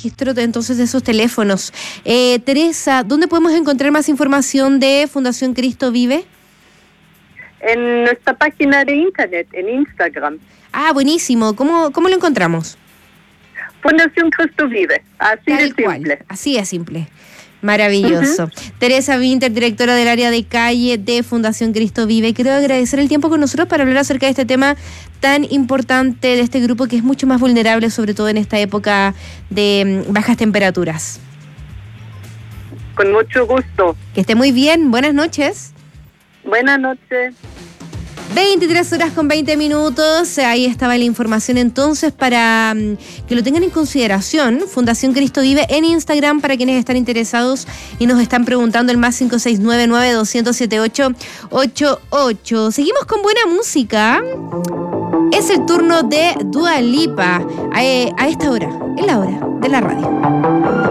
registro entonces de esos teléfonos. Teresa, ¿dónde podemos encontrar más información de Fundación Cristo Vive? En nuestra página de internet, en Instagram. Ah, buenísimo. ¿Cómo lo encontramos? Fundación Cristo Vive, así Tal de simple. cual. Así de simple. Maravilloso. Teresa Winter, directora del área de calle de Fundación Cristo Vive. Quiero agradecer el tiempo con nosotros para hablar acerca de este tema tan importante de este grupo que es mucho más vulnerable, sobre todo en esta época de bajas temperaturas. Con mucho gusto. Que esté muy bien. Buenas noches. Buenas noches. 23:20. Ahí estaba la información entonces para que lo tengan en consideración. Fundación Cristo Vive en Instagram para quienes están interesados y nos están preguntando el más 569-9200-7888. Seguimos con buena música. Es el turno de Dua Lipa a esta hora, en la hora de la radio.